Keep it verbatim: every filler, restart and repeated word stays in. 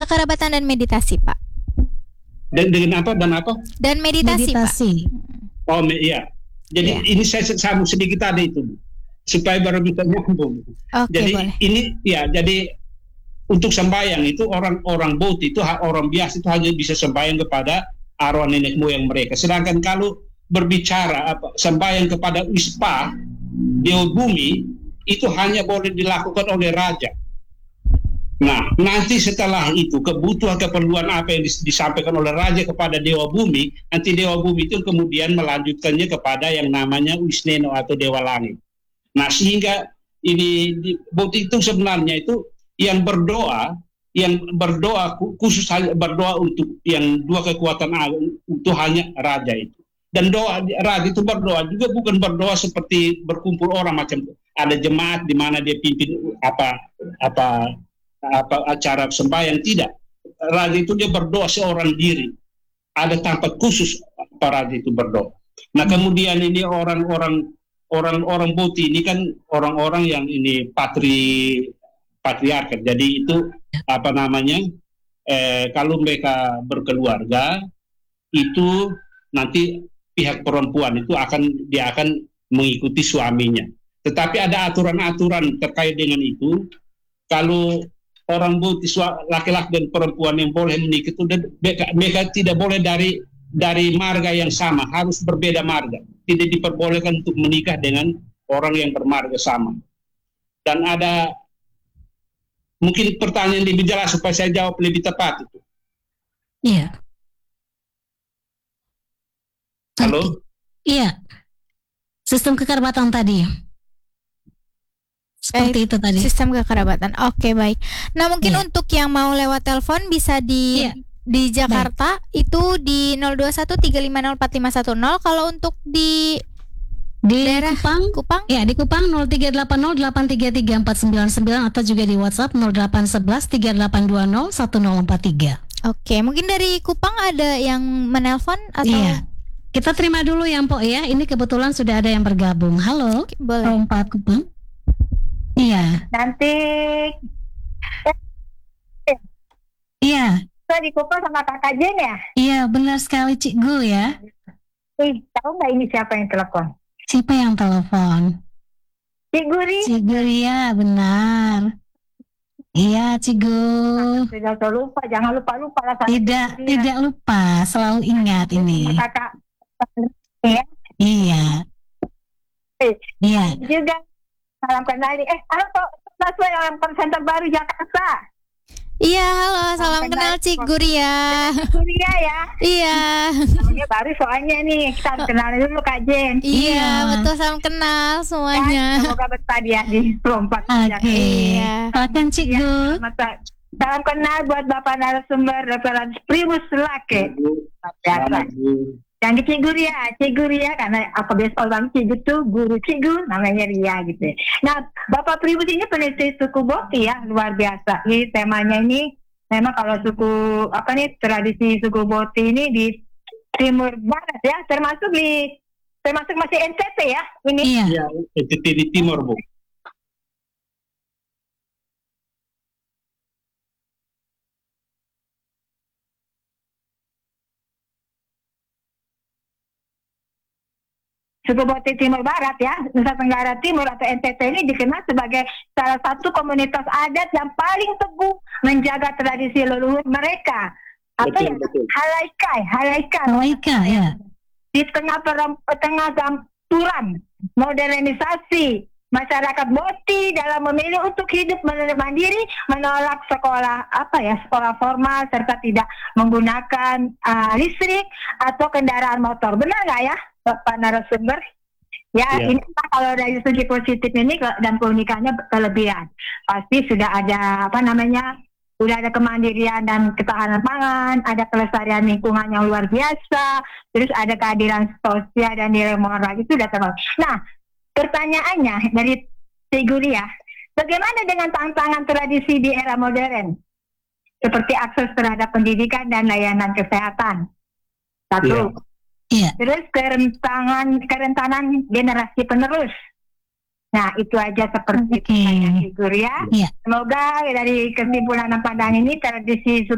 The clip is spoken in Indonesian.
kekerabatan dan meditasi, Pak. Dan dengan apa dan apa? Dan meditasi, Meditasi. Pak. Oh iya. Jadi Iya. ini saya sambung sedikit tadi itu supaya baru bisa nyambung. Oke, Jadi boleh. ini ya jadi untuk sembahyang itu orang-orang bot itu ha- orang biasa itu hanya bisa sembahyang kepada arwah nenek moyang mereka. Sedangkan kalau berbicara apa sembahyang kepada Wispa dewa bumi itu hanya boleh dilakukan oleh raja. Nah, nanti setelah itu kebutuhan keperluan apa yang dis- disampaikan oleh raja kepada dewa bumi, nanti dewa bumi itu kemudian melanjutkannya kepada yang namanya Wisneno atau dewa langit. Nah, sehingga ini di, bukti itu sebenarnya itu yang berdoa, yang berdoa khu- khusus hanya berdoa untuk yang dua kekuatan agung itu hanya raja itu. Dan doa raja itu berdoa juga bukan berdoa seperti berkumpul orang macam ada jemaat di mana dia pimpin apa apa apa acara sembahyang, tidak. Raja itu dia berdoa seorang diri. Ada tempat khusus para raja itu berdoa. Nah, kemudian ini orang-orang orang-orang Boti ini kan orang-orang yang ini patri patriarkat. Jadi itu apa namanya? Eh, kalau mereka berkeluarga itu nanti pihak perempuan itu akan dia akan mengikuti suaminya. Tetapi ada aturan-aturan terkait dengan itu. Kalau orang Boti laki-laki dan perempuan yang boleh menikah itu mereka, mereka tidak boleh dari dari marga yang sama, harus berbeda marga. Tidak diperbolehkan untuk menikah dengan orang yang bermarga sama. Dan ada mungkin pertanyaan lebih jelas supaya saya jawab lebih tepat itu. Iya. Halo? Iya. Sistem kekerabatan tadi. Seperti Eh, itu tadi. Sistem kekerabatan. Oke, baik. Nah, mungkin Iya. untuk yang mau lewat telepon bisa di Iya. di Jakarta itu di nol dua satu tiga lima nol empat lima satu nol. Kalau untuk di Di daerah Kupang, Kupang ya di Kupang nol tiga delapan nol delapan tiga tiga empat sembilan sembilan atau juga di WhatsApp nol delapan satu satu tiga delapan dua nol satu nol empat tiga. Oke, mungkin dari Kupang ada yang menelpon atau Iya. Kita terima dulu ya, Mpok ya. Ini kebetulan sudah ada yang bergabung. Halo. Oke, boleh. empat Kupang. Iya. Nanti Iya. saya di Kupang sama Kakak Jen ya. Iya, benar sekali Cik Gu ya. Ih, tahu nggak ini siapa yang telepon? Siapa yang telepon? Cik Guri. Cik Gu ya, benar. Iya, Cik Gu. Sudah tahu lupa, jangan lupa lupa lah. Tidak, tidak lupa, selalu ingat ini. Kakak. Ya. Iya. Eh, Iya. juga salam kenal nih. Eh, halo Pak. Saya yang center baru Jakarta. Iya, halo, salam kenal Cik Guria. Kuliah ya. Iya. Namanya baru soalnya nih. Kita harus kenal dulu Kak Jen. Iya, Iya. betul, salam kenal Ya, semuanya. semoga betah dia di lompat. Oke. Iya. Silakan Cik Gu. Masa salam kenal buat Bapak narasumber referan Primus Lake. Biasa. Yang di Cik Guru ya, Cik Guru ya, karena apa biasa orang Cik Guru tuh guru Cik Guru, namanya Ria gitu. Nah, Bapak Primus ini peneliti suku Boti ya, luar biasa. Ini temanya ini, memang kalau suku, apa nih, tradisi suku Boti ini di Timur Barat ya, termasuk di, termasuk masih N T T ya, ini. Iya. Ya, itu di timur, Bu. Suku Boti Timur Barat ya, Nusa Tenggara Timur atau N T T ini dikenal sebagai salah satu komunitas adat yang paling teguh menjaga tradisi leluhur mereka. Apa Betul, ya? betul. Halaikai, halaikai. Malaika ya. Di tengah perem, tengah campuran modernisasi masyarakat Boti dalam memilih untuk hidup mandiri, menolak sekolah apa ya sekolah formal serta tidak menggunakan uh, listrik atau kendaraan motor. Benar nggak ya, Bapak narasumber? Ya, Ya. ini kalau dari segi positif ini ke- dan keunikannya kelebihan. Pasti sudah ada apa namanya, sudah ada kemandirian dan ketahanan pangan, ada kelestarian lingkungan yang luar biasa, terus ada keadilan sosial dan nilai moral itu sudah terlalu. Nah, pertanyaannya dari Siguri ya, bagaimana dengan tantangan tradisi di era modern? Seperti akses terhadap pendidikan dan layanan kesehatan. Satu. Iya. Terus kerentanan, kerentanan generasi penerus. Nah, itu aja seperti Oke. pertanyaan Siguri ya. Iya. Semoga dari kesimpulan pandangan ini tradisi